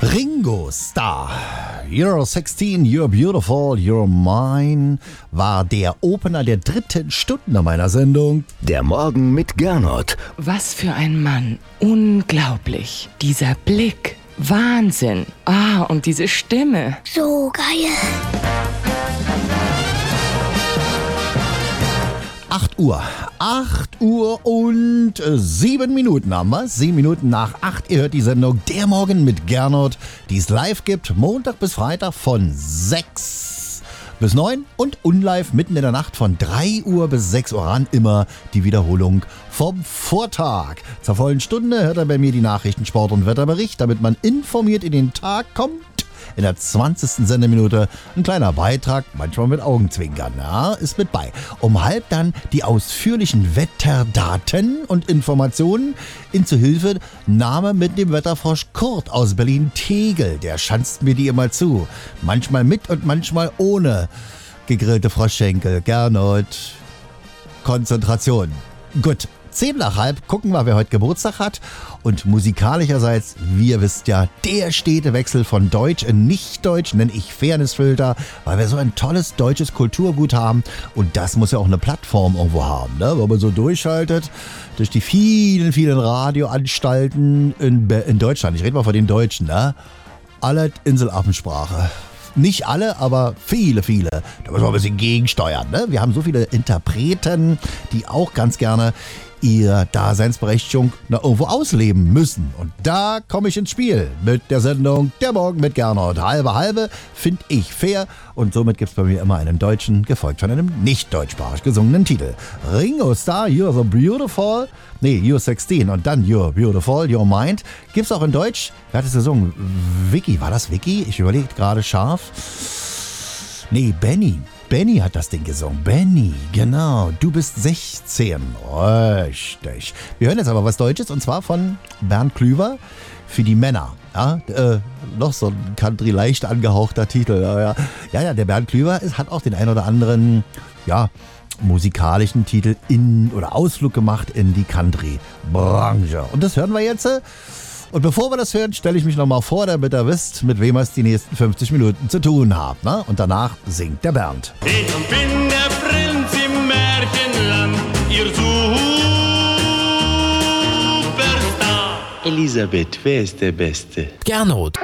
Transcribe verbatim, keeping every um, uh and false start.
Ringo Starr, You're sixteen, You're Beautiful, You're Mine, war der Opener der dritten Stunde meiner Sendung. Der Morgen mit Gernot. Was für ein Mann. Unglaublich. Dieser Blick. Wahnsinn. Ah, und diese Stimme. So geil. acht Uhr. acht Uhr und sieben Minuten haben wir. sieben Minuten nach acht. Ihr hört die Sendung Der Morgen mit Gernot, die es live gibt, Montag bis Freitag von sechs bis neun und unlive mitten in der Nacht von drei Uhr bis sechs Uhr ran. Immer die Wiederholung vom Vortag. Zur vollen Stunde hört er bei mir die Nachrichten, Sport und Wetterbericht, damit man informiert in den Tag kommt. In der zwanzigsten Sendeminute ein kleiner Beitrag, manchmal mit Augenzwinkern, ja, ist mit bei. Um halb dann die ausführlichen Wetterdaten und Informationen. In zu Hilfe Name mit dem Wetterfrosch Kurt aus Berlin-Tegel. Der schanzt mir die immer zu. Manchmal mit und manchmal ohne gegrillte Froschschenkel. Gernot, Konzentration. Gut. Zehn nach halb gucken wir, wer heute Geburtstag hat. Und musikalischerseits, wie ihr wisst ja, der stete Wechsel von Deutsch in Nicht-Deutsch nenne ich Fairnessfilter, weil wir so ein tolles deutsches Kulturgut haben. Und das muss ja auch eine Plattform irgendwo haben, ne? Wenn man so durchschaltet durch die vielen, vielen Radioanstalten in, in Deutschland. Ich rede mal von den Deutschen, ne? Alle Inselaffensprache. Nicht alle, aber viele, viele. Da müssen wir ein bisschen gegensteuern, ne? Wir haben so viele Interpreten, die auch ganz gerne ihr Daseinsberechtigung na, irgendwo ausleben müssen. Und da komme ich ins Spiel mit der Sendung Der Morgen mit Gernot. Halbe, halbe finde ich fair. Und somit gibt es bei mir immer einen deutschen, gefolgt von einem nicht deutschsprachig gesungenen Titel. Ringo Starr, You're so Beautiful. Nee, You're sixteen und dann You're Beautiful, You're Mind. Gibt's auch in Deutsch. Wer hat es gesungen? Vicky, war das Vicky? Ich überlege gerade scharf. Nee, Benny. Benny hat das Ding gesungen. Benny, genau. Du bist sechzehn. Richtig. Wir hören jetzt aber was Deutsches und zwar von Bernd Klüver für die Männer. Ja, äh, noch so ein Country leicht angehauchter Titel. Ja, ja, ja, ja der Bernd Klüver ist, hat auch den ein oder anderen, ja, musikalischen Titel in oder Ausflug gemacht in die Country-Branche. Und das hören wir jetzt. Und bevor wir das hören, stelle ich mich nochmal vor, damit ihr wisst, mit wem ihr es die nächsten fünfzig Minuten zu tun habt. Ne? Und danach singt der Bernd. Ich bin der Prinz im Märchenland, ihr Superstar. Elisabeth, wer ist der Beste? Gernot.